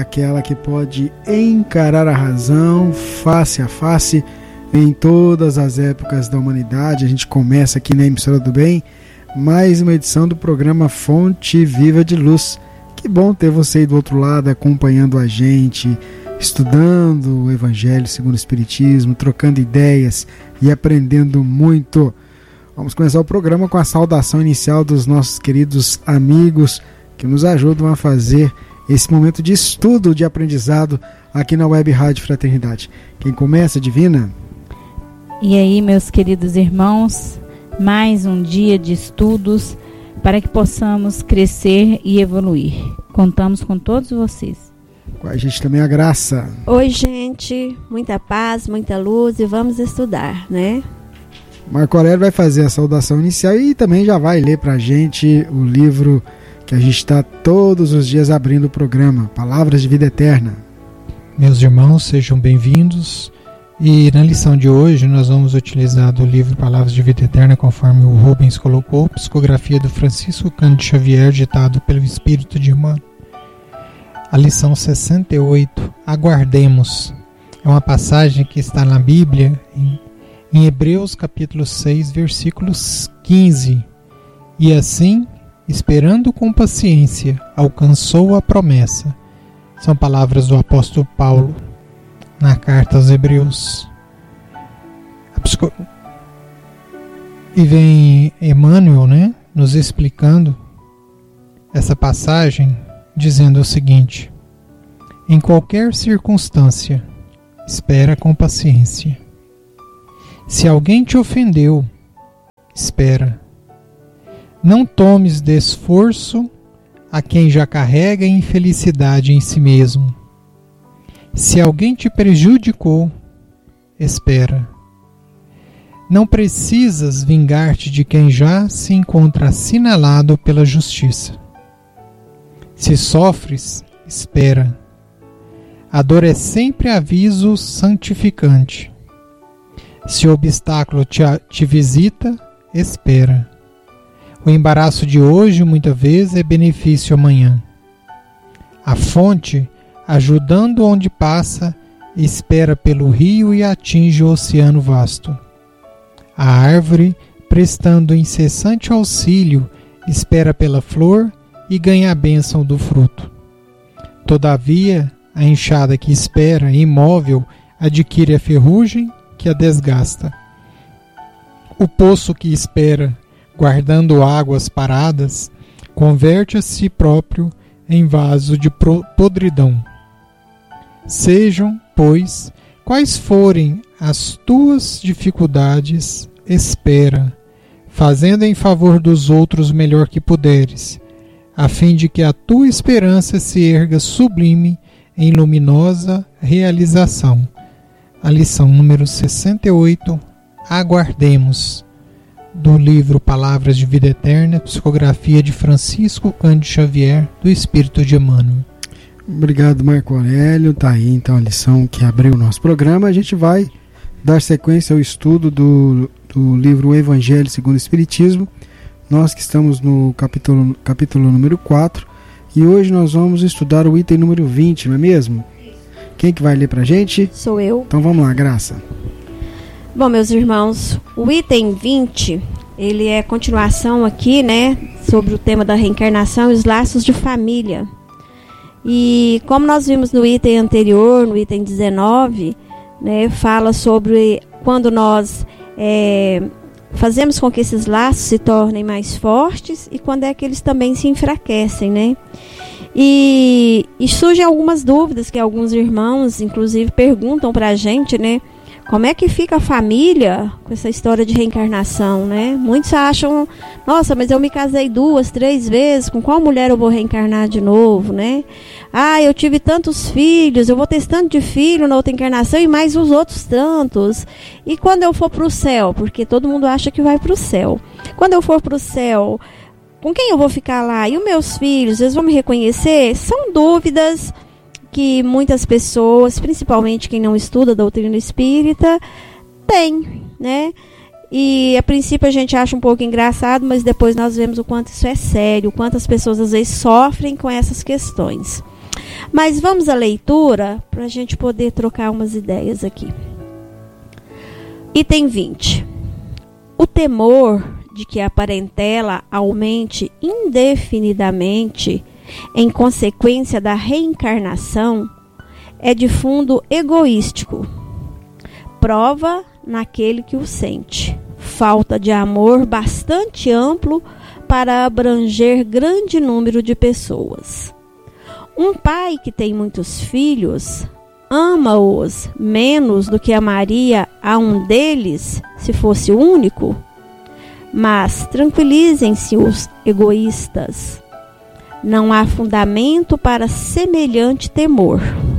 aquela que pode encarar a razão face a face em todas as épocas da humanidade. A gente começa aqui na Emissora do Bem mais uma edição do programa Fonte Viva de Luz. Que bom ter você aí do outro lado acompanhando a gente, estudando o Evangelho segundo o Espiritismo, trocando ideias e aprendendo muito. Vamos começar o programa com a saudação inicial dos nossos queridos amigos que nos ajudam a fazer esse momento de estudo, de aprendizado aqui na Web Rádio Fraternidade. Quem começa, Divina? E aí, meus queridos irmãos, mais um dia de estudos para que possamos crescer e evoluir. Contamos com todos vocês. Com a gente também a Graça. Oi, gente, muita paz, muita luz e vamos estudar, né? Marco Aurélio vai fazer a saudação inicial e também já vai ler pra gente o livro que a gente está todos os dias abrindo o programa, Palavras de Vida Eterna. Meus irmãos, sejam bem-vindos. E na lição de hoje nós vamos utilizar do livro Palavras de Vida Eterna, conforme o Rubens colocou, psicografia do Francisco Cândido Xavier, ditado pelo Espírito de Emmanuel. A lição 68, Aguardemos, é uma passagem que está na Bíblia, em Hebreus capítulo 6, versículos 15. E assim, esperando com paciência, alcançou a promessa. São palavras do apóstolo Paulo na carta aos Hebreus. E vem Emmanuel, nos explicando essa passagem, dizendo o seguinte: em qualquer circunstância, espera com paciência. Se alguém te ofendeu, espera. Não tomes de esforço a quem já carrega infelicidade em si mesmo. Se alguém te prejudicou, espera. Não precisas vingar-te de quem já se encontra assinalado pela justiça. Se sofres, espera. A dor é sempre aviso santificante. Se o obstáculo te visita, espera. O embaraço de hoje, muitas vezes, é benefício amanhã. A fonte, ajudando onde passa, espera pelo rio e atinge o oceano vasto. A árvore, prestando incessante auxílio, espera pela flor e ganha a bênção do fruto. Todavia, a enxada que espera, imóvel, adquire a ferrugem que a desgasta. O poço que espera, guardando águas paradas, converte a si próprio em vaso de podridão. Sejam, pois, quais forem as tuas dificuldades, espera, fazendo em favor dos outros o melhor que puderes, a fim de que a tua esperança se erga sublime em luminosa realização. A lição número 68, Aguardemos, do livro Palavras de Vida Eterna, psicografia de Francisco Cândido Xavier, do Espírito de Emmanuel. Obrigado, Marco Aurélio. Tá aí então a lição que abriu o nosso programa. A gente vai dar sequência ao estudo do livro O Evangelho segundo o Espiritismo. Nós que estamos no capítulo número 4 e hoje nós vamos estudar o item número 20, não é mesmo? Quem que vai ler pra gente? Sou eu. Então vamos lá, Graça. Bom, meus irmãos, o item 20, ele é continuação aqui, sobre o tema da reencarnação e os laços de família. E como nós vimos no item anterior, no item 19, fala sobre quando nós fazemos com que esses laços se tornem mais fortes e quando é que eles também se enfraquecem, E surgem algumas dúvidas que alguns irmãos, inclusive, perguntam para a gente, como é que fica a família com essa história de reencarnação, Muitos acham, nossa, mas eu me casei 2, 3 vezes, com qual mulher eu vou reencarnar de novo, eu tive tantos filhos, eu vou ter tanto de filho na outra encarnação e mais os outros tantos. E quando eu for para o céu, porque todo mundo acha que vai para o céu. Quando eu for para o céu, com quem eu vou ficar lá? E os meus filhos, eles vão me reconhecer? São dúvidas que muitas pessoas, principalmente quem não estuda a doutrina espírita, tem, E a princípio a gente acha um pouco engraçado, mas depois nós vemos o quanto isso é sério, o quanto as pessoas às vezes sofrem com essas questões. Mas vamos à leitura para a gente poder trocar umas ideias aqui. Item 20. O temor de que a parentela aumente indefinidamente em consequência da reencarnação é de fundo egoístico. Prova naquele que o sente. Falta de amor bastante amplo para abranger grande número de pessoas. Um pai que tem muitos filhos ama-os menos do que amaria a um deles se fosse único? Mas tranquilizem-se os egoístas. Não há fundamento para semelhante temor.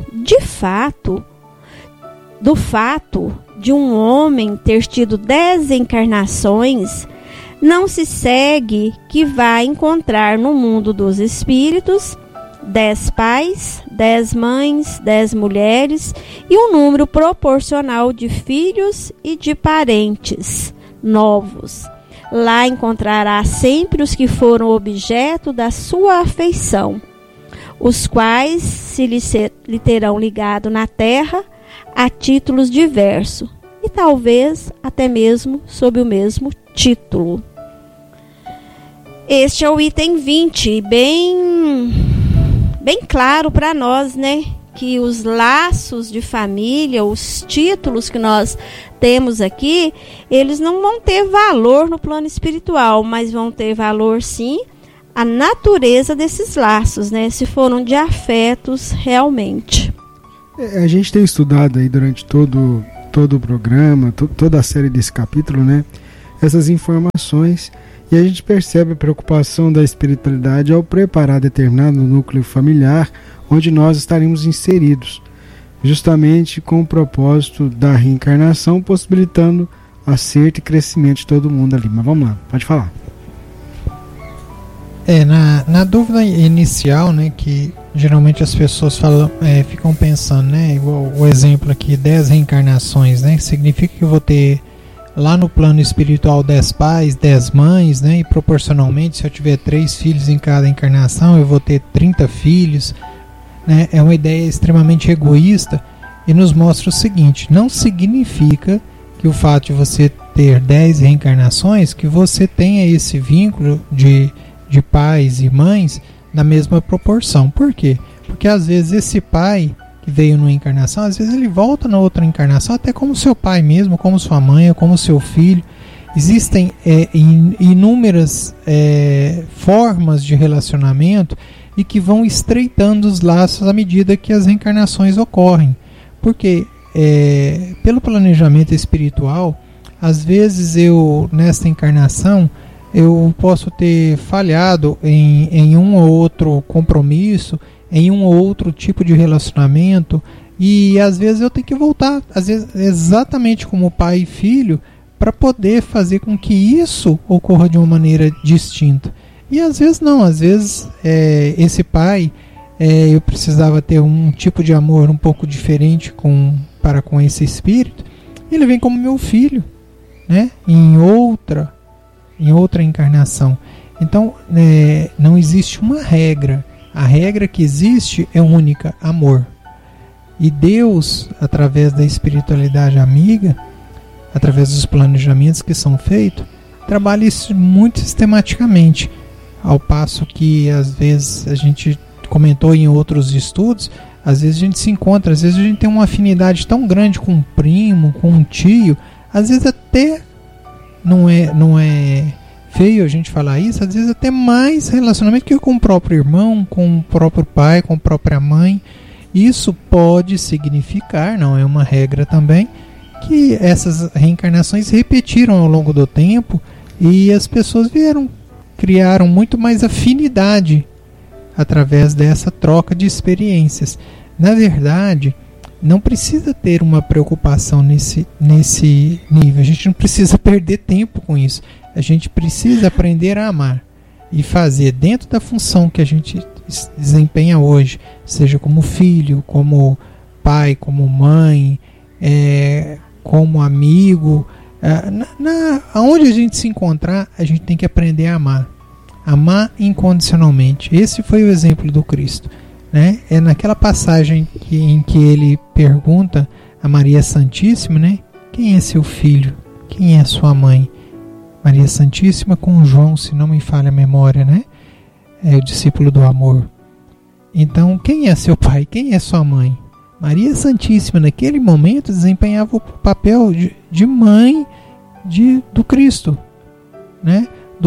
Do fato de um homem ter tido 10 encarnações, não se segue que vai encontrar no mundo dos espíritos 10 pais, 10 mães, 10 mulheres e um número proporcional de filhos e de parentes novos. Lá encontrará sempre os que foram objeto da sua afeição, os quais se lhe terão ligado na terra a títulos diversos e talvez até mesmo sob o mesmo título. Este é o item 20, bem claro para nós, né? Que os laços de família, os títulos que nós temos aqui, eles não vão ter valor no plano espiritual, mas vão ter valor sim a natureza desses laços, né? Se foram de afetos realmente. A gente tem estudado aí durante todo o programa, toda a série desse capítulo, né? Essas informações, e a gente percebe a preocupação da espiritualidade ao preparar determinado núcleo familiar onde nós estaremos inseridos, justamente com o propósito da reencarnação, possibilitando acerto e crescimento de todo mundo ali. Mas vamos lá, pode falar. Na dúvida inicial, né, que geralmente as pessoas ficam pensando, né, igual o exemplo aqui, 10 reencarnações, né, significa que eu vou ter lá no plano espiritual 10 pais, 10 mães, né, e proporcionalmente, se eu tiver 3 filhos em cada encarnação, eu vou ter 30 filhos, né. É uma ideia extremamente egoísta e nos mostra o seguinte: não significa que o fato de você ter 10 reencarnações, que você tenha esse vínculo de pais e mães na mesma proporção. Por quê? Porque às vezes esse pai que veio numa encarnação, às vezes ele volta na outra encarnação até como seu pai mesmo, como sua mãe, como seu filho. Existem inúmeras formas de relacionamento e que vão estreitando os laços à medida que as reencarnações ocorrem. Porque pelo planejamento espiritual, às vezes nesta encarnação, eu posso ter falhado em um ou outro compromisso, em um ou outro tipo de relacionamento, e às vezes eu tenho que voltar, às vezes exatamente como pai e filho, para poder fazer com que isso ocorra de uma maneira distinta. E às vezes não, às vezes esse pai, eu precisava ter um tipo de amor um pouco diferente para com esse espírito, e ele vem como meu filho, né, em outra encarnação. Então não existe uma regra. A regra que existe é única: amor. E Deus, através da espiritualidade amiga, através dos planejamentos que são feitos, trabalha isso muito sistematicamente. Ao passo que às vezes a gente comentou em outros estudos, às vezes a gente se encontra, às vezes a gente tem uma afinidade tão grande com um primo, com um tio, às vezes até não é feio a gente falar isso, às vezes até mais relacionamento que com o próprio irmão, com o próprio pai, com a própria mãe. Isso pode significar, não é uma regra também, que essas reencarnações se repetiram ao longo do tempo e as pessoas criaram muito mais afinidade através dessa troca de experiências. Na verdade, não precisa ter uma preocupação nesse nível. A gente não precisa perder tempo com isso. A gente precisa aprender a amar e fazer dentro da função que a gente desempenha hoje, seja como filho, como pai, como mãe, como amigo. Aonde a gente se encontrar, a gente tem que aprender a amar. Amar incondicionalmente. Esse foi o exemplo do Cristo. né? É naquela passagem em que ele pergunta a Maria Santíssima, né? Quem é seu filho? Quem é sua mãe? Maria Santíssima com João, se não me falha a memória, né? É o discípulo do amor. Então, quem é seu pai? Quem é sua mãe? Maria Santíssima, naquele momento, desempenhava o papel de mãe do Cristo, né?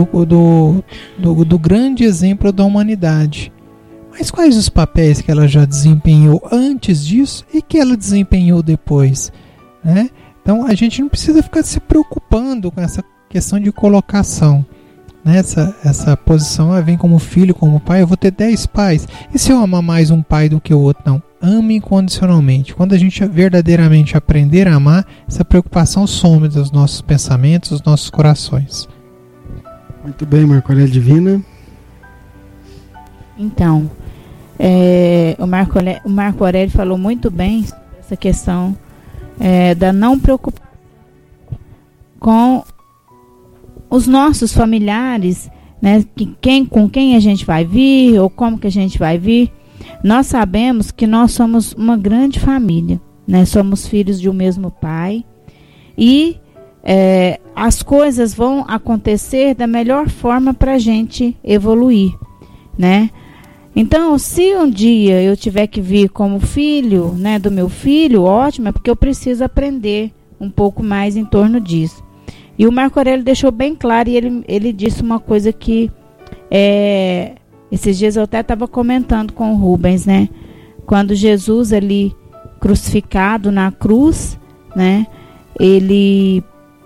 Do grande exemplo da humanidade. Mas quais os papéis que ela já desempenhou antes disso e que ela desempenhou depois, né? Então, a gente não precisa ficar se preocupando com essa questão de colocação. Essa posição, vem como filho, como pai, eu vou ter 10 pais. E se eu amar mais um pai do que o outro? Não, ame incondicionalmente. Quando a gente verdadeiramente aprender a amar, essa preocupação some dos nossos pensamentos, dos nossos corações. Muito bem, Marco Aurélio Divina. Então, o Marco Aurélio falou muito bem sobre essa questão da não preocupação com os nossos familiares, né, com quem a gente vai vir ou como que a gente vai vir. Nós sabemos que nós somos uma grande família, né? Somos filhos de um mesmo pai e as coisas vão acontecer da melhor forma para a gente evoluir, né? Então, se um dia eu tiver que vir como filho, né, do meu filho, ótimo, é porque eu preciso aprender um pouco mais em torno disso. E o Marco Aurélio deixou bem claro, e ele disse uma coisa que esses dias eu até estava comentando com o Rubens, né? Quando Jesus ali crucificado na cruz, né? Ele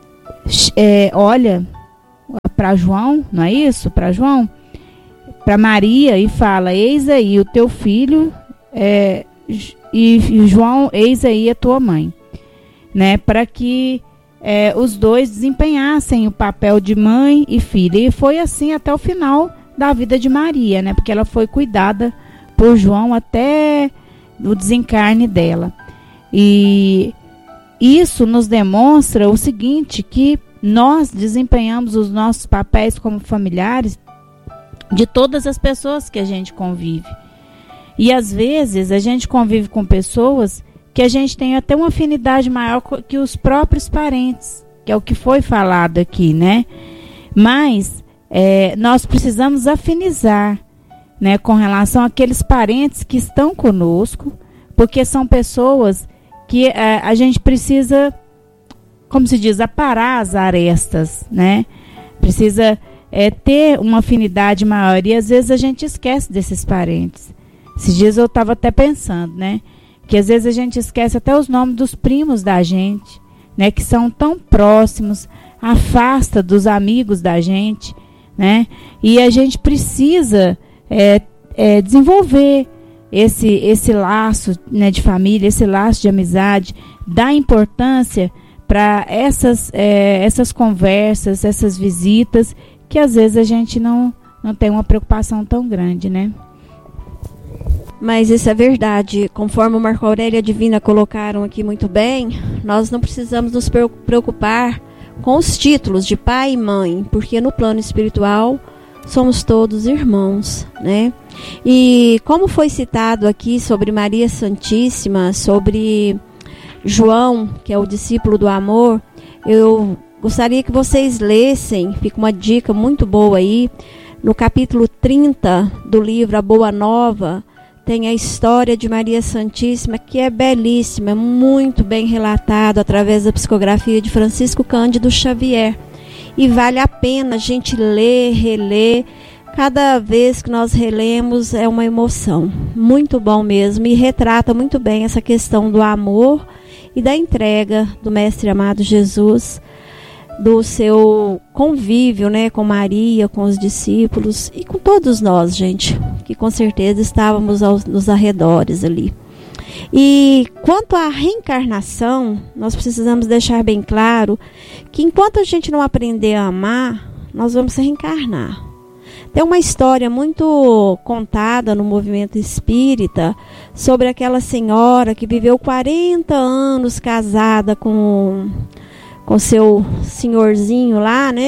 olha para João, não é isso? Para João, para Maria e fala: eis aí o teu filho, e João, eis aí a tua mãe, né? Para que os dois desempenhassem o papel de mãe e filha. E foi assim até o final da vida de Maria, né? Porque ela foi cuidada por João até o desencarne dela. E isso nos demonstra o seguinte, que nós desempenhamos os nossos papéis como familiares de todas as pessoas que a gente convive. E às vezes a gente convive com pessoas que a gente tem até uma afinidade maior que os próprios parentes, que é o que foi falado aqui, né? Mas nós precisamos afinizar, né, com relação àqueles parentes que estão conosco, porque são pessoas que a gente precisa, como se diz, aparar as arestas, né? Precisa ter uma afinidade maior, e às vezes a gente esquece desses parentes. Esses dias eu estava até pensando, né, que às vezes a gente esquece até os nomes dos primos da gente, né, que são tão próximos, afasta dos amigos da gente, né, e a gente precisa desenvolver esse laço, né, de família, esse laço de amizade, dar importância para essas conversas, essas visitas, que às vezes a gente não tem uma preocupação tão grande, né? Mas isso é verdade. Conforme o Marco Aurélio e a Divina colocaram aqui muito bem, nós não precisamos nos preocupar com os títulos de pai e mãe, porque no plano espiritual somos todos irmãos, né? E como foi citado aqui sobre Maria Santíssima, sobre João, que é o discípulo do amor, eu gostaria que vocês lessem, fica uma dica muito boa aí, no capítulo 30 do livro A Boa Nova, tem a história de Maria Santíssima, que é belíssima, muito bem relatado através da psicografia de Francisco Cândido Xavier. E vale a pena a gente ler, reler. Cada vez que nós relemos é uma emoção. Muito bom mesmo. E retrata muito bem essa questão do amor e da entrega do Mestre amado Jesus, do seu convívio, né, com Maria, com os discípulos e com todos nós, gente, que com certeza estávamos nos arredores ali. E quanto à reencarnação, nós precisamos deixar bem claro que enquanto a gente não aprender a amar, nós vamos reencarnar. Tem uma história muito contada no movimento espírita sobre aquela senhora que viveu 40 anos casada com seu senhorzinho lá, né?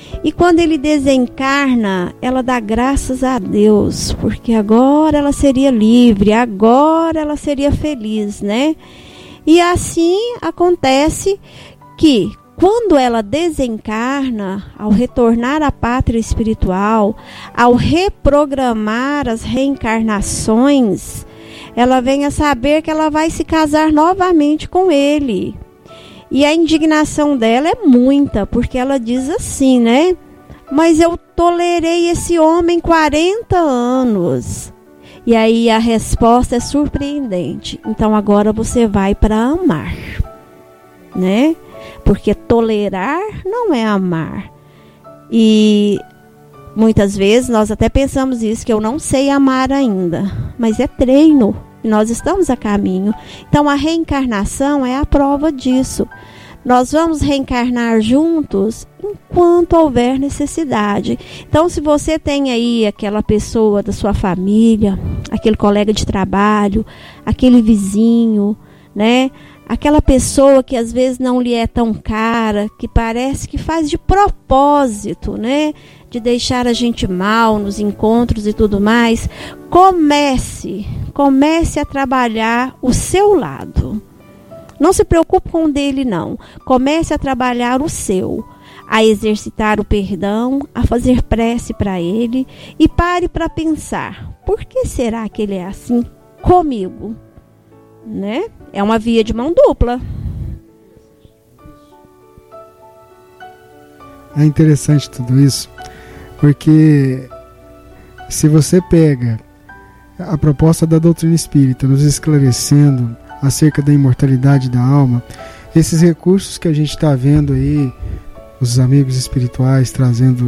E quando ele desencarna, ela dá graças a Deus, porque agora ela seria livre, agora ela seria feliz, né? E assim acontece que quando ela desencarna, ao retornar à pátria espiritual, ao reprogramar as reencarnações, ela vem a saber que ela vai se casar novamente com ele. E a indignação dela é muita, porque ela diz assim, né? Mas eu tolerei esse homem 40 anos. E aí a resposta é surpreendente. Então agora você vai para amar, né? Porque tolerar não é amar. E muitas vezes nós até pensamos isso, que eu não sei amar ainda. Mas é treino. E nós estamos a caminho. Então a reencarnação é a prova disso. Nós vamos reencarnar juntos enquanto houver necessidade. Então, se você tem aí aquela pessoa da sua família, aquele colega de trabalho, aquele vizinho, né? Aquela pessoa que às vezes não lhe é tão cara, que parece que faz de propósito, né? De deixar a gente mal nos encontros e tudo mais. Comece a trabalhar o seu lado. Não se preocupe com o dele, não. Comece a trabalhar o seu, a exercitar o perdão, a fazer prece para ele e pare para pensar, por que será que ele é assim comigo? Né? É uma via de mão dupla. É interessante tudo isso, porque se você pega a proposta da doutrina espírita nos esclarecendo acerca da imortalidade da alma, esses recursos que a gente está vendo aí, os amigos espirituais trazendo